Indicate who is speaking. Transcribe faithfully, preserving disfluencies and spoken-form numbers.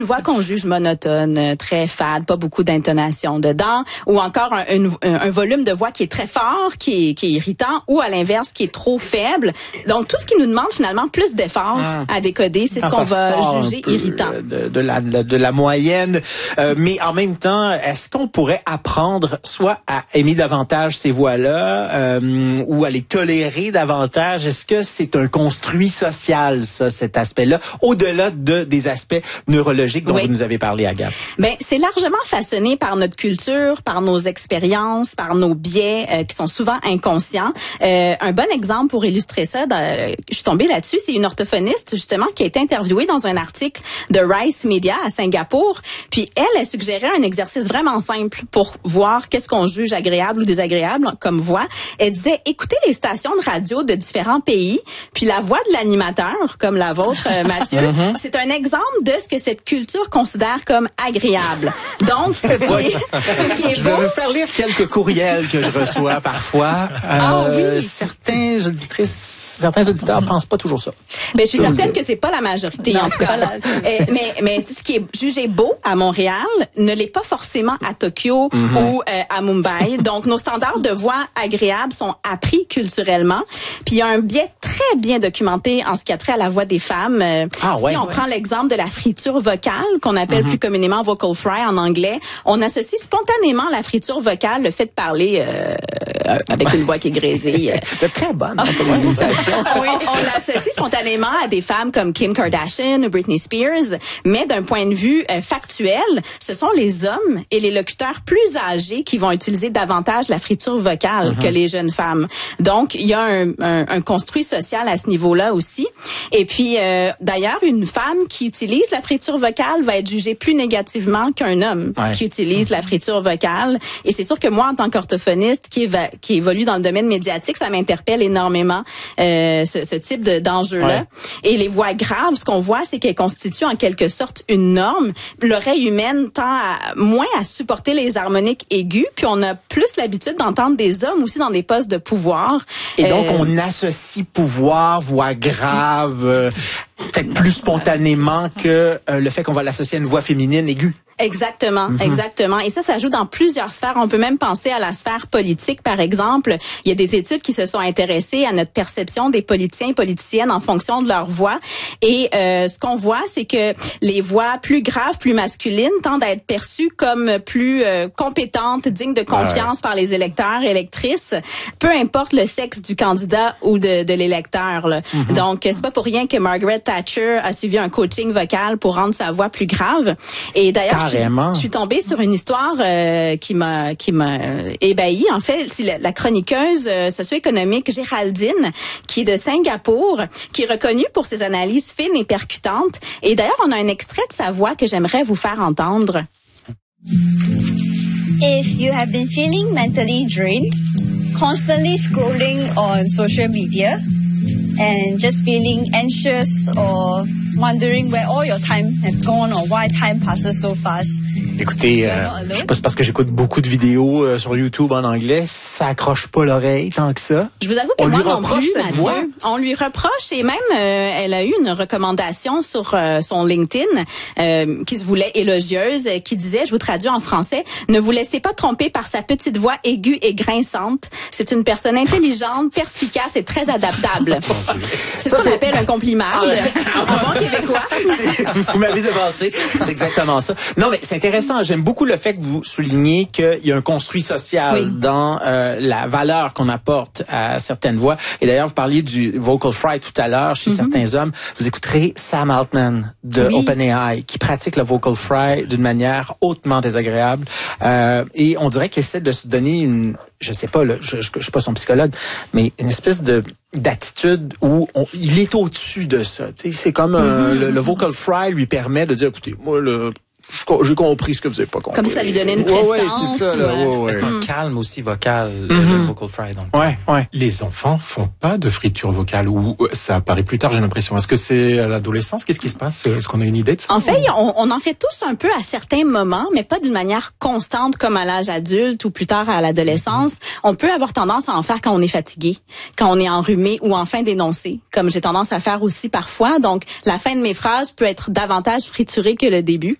Speaker 1: Une voix qu'on juge monotone, très fade, pas beaucoup d'intonation dedans, ou encore un, un, un volume de voix qui est très fort, qui est, qui est irritant, ou à l'inverse, qui est trop faible. Donc, tout ce qui nous demande finalement plus d'efforts ah. à décoder, c'est Quand ce qu'on va juger irritant.
Speaker 2: De, de, la, de la moyenne. Euh, mais en même temps, est-ce qu'on pourrait apprendre soit à aimer davantage ces voix-là, euh, ou à les tolérer davantage? Est-ce que c'est un construit social, ça, cet aspect-là, au-delà de, des aspects neurologiques dont oui. vous nous avez parlé, Agathe?
Speaker 1: Ben, c'est largement façonné par notre culture, par nos expériences, par nos biais euh, qui sont souvent inconscients. Euh, un bon exemple pour illustrer ça, dans, je suis tombée là-dessus, c'est une orthophoniste justement qui a été interviewée dans un article de Rice Media à Singapour. Puis elle, elle suggérait un exercice vraiment simple pour voir qu'est-ce qu'on juge agréable ou désagréable comme voix. Elle disait, écoutez les stations de radio de différents pays, puis la voix de l'animateur, comme la vôtre, euh, Mathieu, mm-hmm. c'est un exemple de ce que cette culture considère comme agréable. Donc, ce qui est, ce qui est
Speaker 2: je
Speaker 1: beau...
Speaker 2: vais vous faire lire quelques courriels que je reçois parfois. Euh,
Speaker 1: ah oui.
Speaker 2: Certains auditrices Certains auditeurs ne pensent pas toujours ça.
Speaker 1: Ben, je suis certaine que c'est pas la majorité, non, en tout cas. euh, mais, mais ce qui est jugé beau à Montréal ne l'est pas forcément à Tokyo mm-hmm. ou euh, à Mumbai. Donc, nos standards de voix agréables sont appris culturellement. Puis, il y a un biais très bien documenté en ce qui a trait à la voix des femmes. Euh, ah, si ouais, on ouais. prend l'exemple de la friture vocale, qu'on appelle mm-hmm. plus communément vocal fry en anglais, on associe spontanément la friture vocale, le fait de parler euh, avec une voix qui est grésée.
Speaker 2: C'est très bonne. Hein,
Speaker 1: oui, on l'associe spontanément à des femmes comme Kim Kardashian ou Britney Spears, mais d'un point de vue euh, factuel, ce sont les hommes et les locuteurs plus âgés qui vont utiliser davantage la friture vocale mm-hmm. que les jeunes femmes. Donc, il y a un, un, un construit social à ce niveau-là aussi. Et puis, euh, d'ailleurs, une femme qui utilise la friture vocale va être jugée plus négativement qu'un homme ouais. qui utilise mm-hmm. la friture vocale. Et c'est sûr que moi, en tant qu'orthophoniste qui, éva- qui évolue dans le domaine médiatique, ça m'interpelle énormément. Euh, Ce, ce type de, d'enjeu-là. Ouais. Et les voix graves, ce qu'on voit, c'est qu'elles constituent en quelque sorte une norme. L'oreille humaine tend à, moins à supporter les harmoniques aiguës, puis on a plus l'habitude d'entendre des hommes aussi dans des postes de pouvoir.
Speaker 2: Et donc, euh, on associe pouvoir, voix grave, euh, peut-être plus spontanément que euh, le fait qu'on va l'associer à une voix féminine aiguë.
Speaker 1: Exactement, mm-hmm. exactement. Et ça, ça joue dans plusieurs sphères. On peut même penser à la sphère politique, par exemple. Il y a des études qui se sont intéressées à notre perception des politiciens et politiciennes en fonction de leur voix. Et euh, ce qu'on voit, c'est que les voix plus graves, plus masculines, tendent à être perçues comme plus euh, compétentes, dignes de confiance ouais. par les électeurs et électrices, peu importe le sexe du candidat ou de, de l'électeur. Là. Mm-hmm. Donc, c'est pas pour rien que Margaret Thatcher a suivi un coaching vocal pour rendre sa voix plus grave. Et d'ailleurs, Je, je suis tombée sur une histoire euh, qui m'a qui m'a ébahie. En fait, c'est la, la chroniqueuse euh, socio-économique Géraldine, qui est de Singapour, qui est reconnue pour ses analyses fines et percutantes. Et d'ailleurs, on a un extrait de sa voix que j'aimerais vous faire entendre.
Speaker 3: If you have been feeling mentally drained, constantly scrolling on social media, and just feeling anxious or wondering where all your time have gone or why time passes so fast.
Speaker 2: Écoutez, euh, je sais pas, c'est parce que j'écoute beaucoup de vidéos euh, sur YouTube en anglais, ça accroche pas l'oreille tant que ça.
Speaker 1: Je vous avoue que
Speaker 2: on
Speaker 1: moi
Speaker 2: lui
Speaker 1: non plus,
Speaker 2: cette
Speaker 1: Mathieu,
Speaker 2: voix.
Speaker 1: on lui reproche et même euh, elle a eu une recommandation sur euh, son LinkedIn euh, qui se voulait élogieuse, euh, qui disait, je vous traduis en français, ne vous laissez pas tromper par sa petite voix aiguë et grinçante. C'est une personne intelligente, perspicace et très adaptable. C'est ça, ce qu'on c'est... appelle un compliment ah, ouais. en bon québécois.
Speaker 2: Vous m'avez devancé, c'est exactement ça. Non, mais c'est intéressant. J'aime beaucoup le fait que vous souligniez qu'il y a un construit social oui. dans euh, la valeur qu'on apporte à certaines voix. Et d'ailleurs, vous parliez du vocal fry tout à l'heure chez mm-hmm. certains hommes. Vous écouterez Sam Altman de oui. OpenAI qui pratique le vocal fry d'une manière hautement désagréable. Euh, et on dirait qu'il essaie de se donner une, je sais pas, là, je, je, je suis pas son psychologue, mais une espèce de d'attitude où on, il est au-dessus de ça. Tu sais, c'est comme mm-hmm. un, le, le vocal fry lui permet de dire, écoutez, moi le
Speaker 4: j'ai compris ce que vous avez pas compris.
Speaker 1: Comme ça lui donnait une
Speaker 4: ouais,
Speaker 1: prestance.
Speaker 4: Ouais, c'est ça, là. Ouais, ouais.
Speaker 5: C'est un calme aussi vocal,
Speaker 2: Mm-hmm.
Speaker 5: le vocal fry. Donc.
Speaker 2: Ouais, ouais.
Speaker 6: Les enfants font pas de friture vocale ou ça apparaît plus tard, j'ai l'impression. Est-ce que c'est à l'adolescence? Qu'est-ce qui se passe? Est-ce qu'on a une idée de ça?
Speaker 1: En fait, on, on en fait tous un peu à certains moments, mais pas d'une manière constante comme à l'âge adulte ou plus tard à l'adolescence. On peut avoir tendance à en faire quand on est fatigué, quand on est enrhumé ou en fin d'énoncé, comme j'ai tendance à faire aussi parfois. Donc, la fin de mes phrases peut être davantage friturée que le début.